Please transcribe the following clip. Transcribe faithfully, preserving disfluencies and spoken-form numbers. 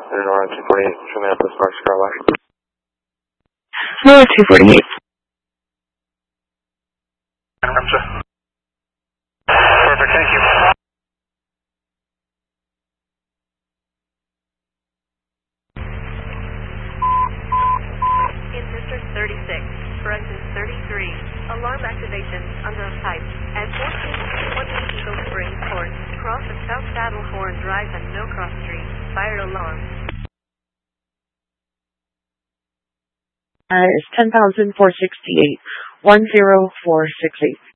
Aurora two forty-eight, show me up this Sparks car wash. Aurora two forty-eight. Perfect, thank you. In District thirty-six, Francis thirty-three, alarm activation, unknown type, at fourteen twenty Eagle Springs Court, cross of South Saddlehorn Drive and No Cross Street, fire alarm. Uh, it's ten thousand four sixty-eight, one zero four six eight.